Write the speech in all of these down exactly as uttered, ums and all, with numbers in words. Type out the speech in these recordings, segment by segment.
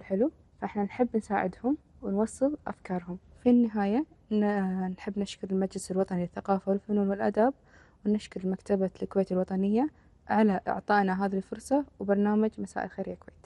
حلو، فإحنا نحب نساعدهم ونوصل أفكارهم. في النهاية نحب نشكر المجلس الوطني للثقافة والفنون والآداب، ونشكر مكتبة الكويت الوطنية على إعطائنا هذه الفرصة وبرنامج مساء الخير يا كويت.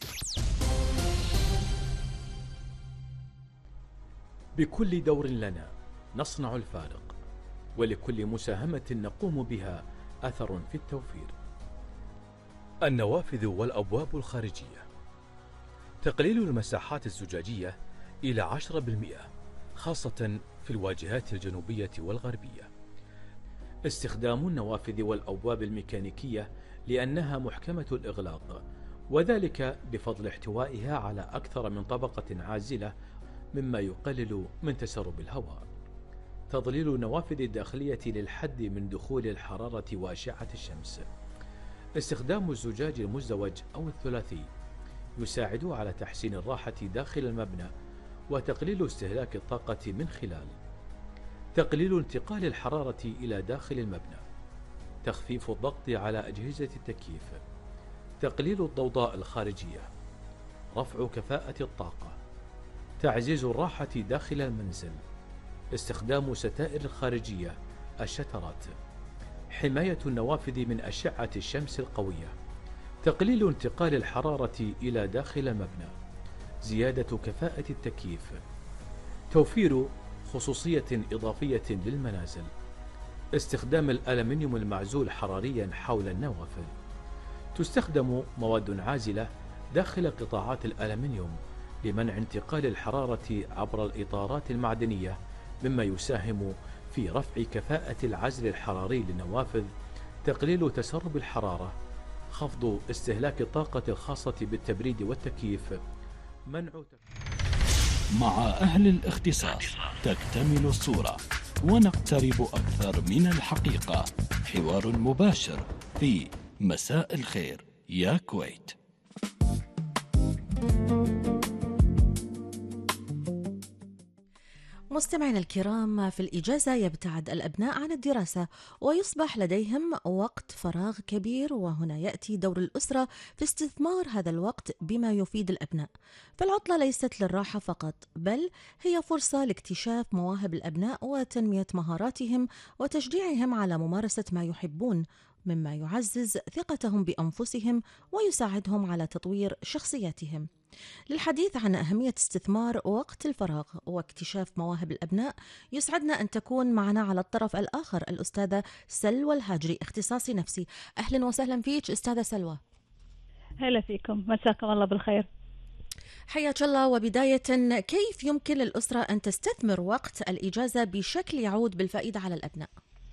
بكل دور لنا نصنع الفارق، ولكل مساهمة نقوم بها أثر في التوفير. النوافذ والأبواب الخارجية، تقليل المساحات الزجاجية إلى عشرة بالمئة خاصة في الواجهات الجنوبية والغربية. استخدام النوافذ والأبواب الميكانيكية لأنها محكمة الإغلاق، وذلك بفضل احتوائها على أكثر من طبقة عازلة مما يقلل من تسرب الهواء. تظليل النوافذ الداخلية للحد من دخول الحرارة وأشعة الشمس. استخدام الزجاج المزدوج أو الثلاثي يساعد على تحسين الراحة داخل المبنى وتقليل استهلاك الطاقة من خلال تقليل انتقال الحرارة إلى داخل المبنى، تخفيف الضغط على أجهزة التكييف، تقليل الضوضاء الخارجية، رفع كفاءة الطاقة، تعزيز الراحة داخل المنزل، استخدام ستائر الخارجية الشترات، حماية النوافذ من أشعة الشمس القوية، تقليل انتقال الحرارة إلى داخل المبنى، زيادة كفاءة التكييف، توفير خصوصية إضافية للمنازل، استخدام الألمنيوم المعزول حراريا حول النوافذ. تستخدم مواد عازلة داخل قطاعات الألمنيوم لمنع انتقال الحرارة عبر الإطارات المعدنية، مما يساهم في رفع كفاءة العزل الحراري للنوافذ، تقليل تسرب الحرارة، خفض استهلاك الطاقة الخاصة بالتبريد والتكييف، منع. مع أهل الاختصاص تكتمل الصورة ونقترب أكثر من الحقيقة. حوار مباشر في مساء الخير يا كويت. مستمعينا الكرام، في الإجازة يبتعد الأبناء عن الدراسة ويصبح لديهم وقت فراغ كبير، وهنا يأتي دور الأسرة في استثمار هذا الوقت بما يفيد الأبناء. فالعطلة ليست للراحة فقط، بل هي فرصة لاكتشاف مواهب الأبناء وتنمية مهاراتهم وتشجيعهم على ممارسة ما يحبون، مما يعزز ثقتهم بأنفسهم ويساعدهم على تطوير شخصياتهم. للحديث عن أهمية استثمار وقت الفراغ واكتشاف مواهب الأبناء، يسعدنا أن تكون معنا على الطرف الآخر الأستاذة سلوى الهاجري، اختصاصي نفسي. أهلا وسهلا فيك أستاذة سلوى. هلا فيكم، مساكم الله بالخير. حياك الله. وبداية، كيف يمكن للأسرة أن تستثمر وقت الإجازة بشكل يعود بالفائدة على الأبناء؟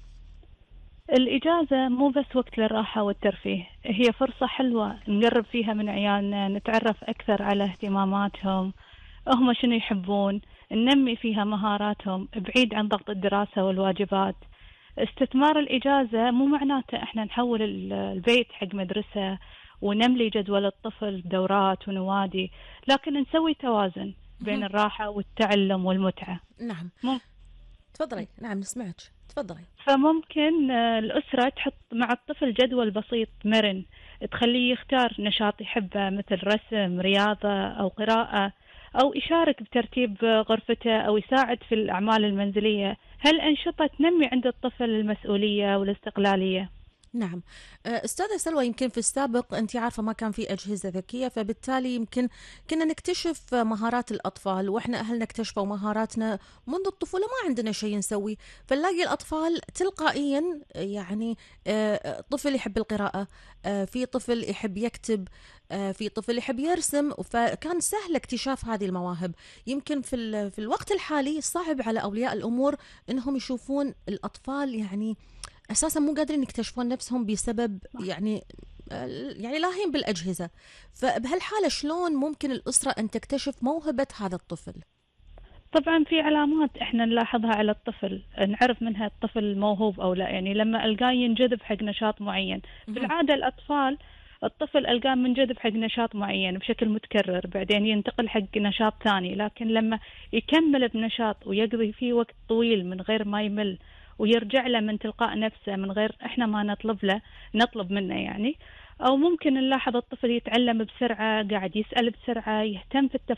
الإجازة مو بس وقت للراحة والترفيه، هي فرصة حلوة نقرب فيها من عيالنا، نتعرف أكثر على اهتماماتهم، هم شنو يحبون، ننمي فيها مهاراتهم بعيد عن ضغط الدراسة والواجبات. استثمار الإجازة مو معناته احنا نحول البيت حق مدرسة ونملي جدول الطفل دورات ونوادي، لكن نسوي توازن بين الراحة والتعلم والمتعة. نعم. مم. تفضلي. نعم نسمعك، تفضلي. فممكن الأسرة تحط مع الطفل جدول بسيط مرن تخليه يختار نشاط يحبه، مثل رسم، رياضة أو قراءة، أو يشارك بترتيب غرفته أو يساعد في الأعمال المنزلية. هالأنشطة تنمي عند الطفل المسؤولية والاستقلالية. نعم. أستاذة سلوى، يمكن في السابق أنت عارفة ما كان في أجهزة ذكية، فبالتالي يمكن كنا نكتشف مهارات الأطفال، وإحنا أهلنا اكتشفوا مهاراتنا منذ الطفولة، ما عندنا شيء نسوي، فنلاقي الأطفال تلقائيا يعني طفل يحب القراءة، في طفل يحب يكتب، في طفل يحب يرسم، فكان سهل اكتشاف هذه المواهب. يمكن في في الوقت الحالي صعب على أولياء الأمور إنهم يشوفون الأطفال يعني أساساً مو قادرين يكتشفون نفسهم بسبب يعني يعني لاهين بالأجهزة. فبهالحالة شلون ممكن الأسرة أن تكتشف موهبة هذا الطفل؟ طبعا في علامات احنا نلاحظها على الطفل، نعرف منها الطفل موهوب أو لا. يعني لما ألقاه ينجذب حق نشاط معين، بالعادة الأطفال الطفل ألقاه منجذب حق نشاط معين بشكل متكرر، بعدين ينتقل حق نشاط ثاني، لكن لما يكمل بنشاط ويقضي فيه وقت طويل من غير ما يمل ويرجع له من تلقاء نفسه من غير احنا ما نطلب له نطلب منه يعني. او ممكن نلاحظ الطفل يتعلم بسرعة، قاعد يسأل بسرعة، يهتم في التفاصيل